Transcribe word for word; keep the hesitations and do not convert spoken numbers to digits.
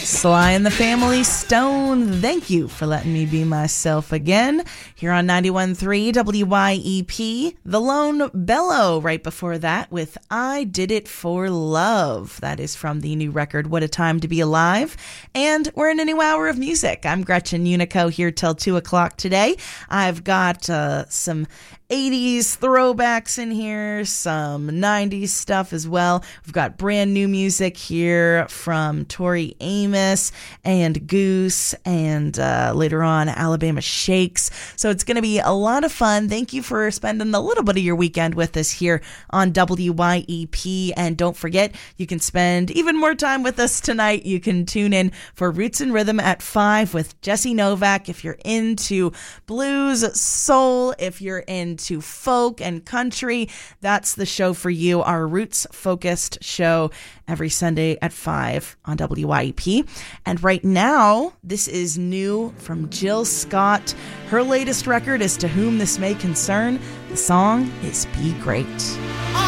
Sly and the Family Stone, thank you for letting me be myself again. Here on ninety-one point three W Y E P, The Lone Bellow, right before that with I Did It For Love. That is from the new record, What a Time to Be Alive. And we're in a new hour of music. I'm Gretchen Unico here till two o'clock today. I've got uh, some eighties throwbacks in here, some nineties stuff as well. We've got brand new music here from Tori Amos and Goose, and uh, later on Alabama Shakes. So it's going to be a lot of fun. Thank you for spending a little bit of your weekend with us here on W Y E P. And don't forget, you can spend even more time with us tonight. You can tune in for Roots and Rhythm at five with Jesse Novak if you're into blues, soul, if you're into folk and country. That's the show for you, our roots-focused show every Sunday at five on W Y E P. And right now, this is new from Jill Scott. Her latest record is To Whom This May Concern. The song is Be Great.